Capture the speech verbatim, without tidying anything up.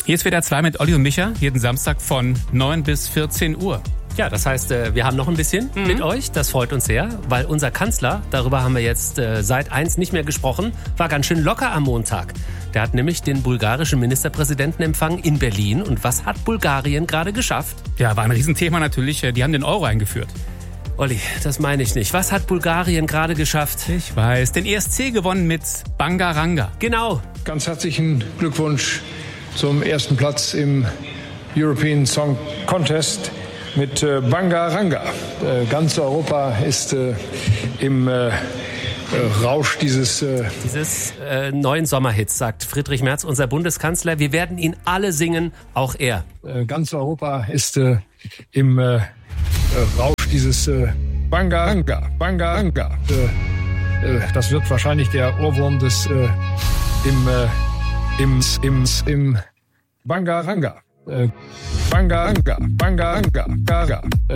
Hier ist W D R zwei mit Olli und Micha, jeden Samstag von neun bis vierzehn Uhr. Ja, das heißt, wir haben noch ein bisschen mhm. mit euch. Das freut uns sehr, weil unser Kanzler, darüber haben wir jetzt seit eins nicht mehr gesprochen, war ganz schön locker am Montag. Der hat nämlich den bulgarischen Ministerpräsidenten empfangen in Berlin. Und was hat Bulgarien gerade geschafft? Ja, war ein Riesenthema natürlich. Die haben den Euro eingeführt. Olli, das meine ich nicht. Was hat Bulgarien gerade geschafft? Ich weiß, den E S C gewonnen mit Bangaranga. Genau. Ganz herzlichen Glückwunsch zum ersten Platz im European Song Contest mit äh, Bangaranga. Äh, ganz Europa ist äh, im äh, Rausch dieses... Äh dieses äh, neuen Sommerhits, sagt Friedrich Merz, unser Bundeskanzler. Wir werden ihn alle singen, auch er. Äh, ganz Europa ist äh, im äh, Rausch dieses äh, Bangaranga. Bangaranga. Äh, äh, das wird wahrscheinlich der Ohrwurm des äh, im, äh, im, im, im Bangaranga. Äh, Bangaranga. Bangaranga. Bangaranga.